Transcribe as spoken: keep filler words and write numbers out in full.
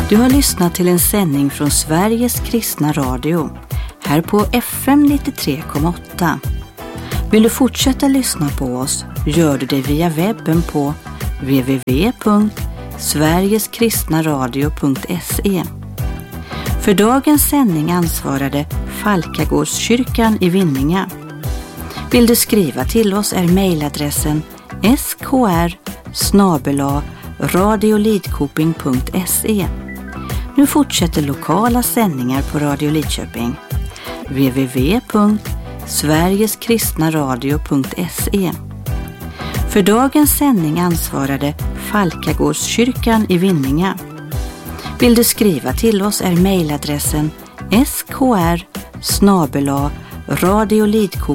Du har lyssnat till en sändning från Sveriges kristna radio, här på F M nittiotre komma åtta. Vill du fortsätta lyssna på oss, gör du det via webben på w w w punkt sverigeskristnaradio punkt se. För dagens sändning ansvarade Falkagårdskyrkan i Vinninga. Vill du skriva till oss är mejladressen s k r snabel-a radiolidkoping punkt se. Nu fortsätter lokala sändningar på Radio Lidköping. w w w punkt sverigeskristnaradio punkt se. För dagens sändning ansvarade Falkagårdskyrkan i Vinninga. Vill du skriva till oss är mejladressen s k r snabel-a radiolidkoping